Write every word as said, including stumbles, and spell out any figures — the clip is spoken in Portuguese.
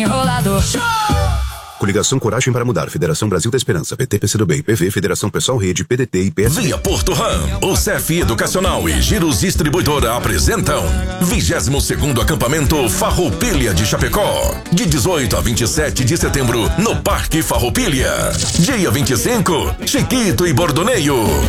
Enrolador. Coligação Coragem para Mudar, Federação Brasil da Esperança, P T, P C do B, I P V, Federação Pessoal Rede, P D T e P S. Via Porto Ram, o C F Educacional e Giros Distribuidora apresentam vigésimo segundo acampamento Farroupilha de Chapecó, de dezoito a vinte e sete de setembro, no Parque Farroupilha. Dia vinte e cinco, Chiquito e Bordoneio.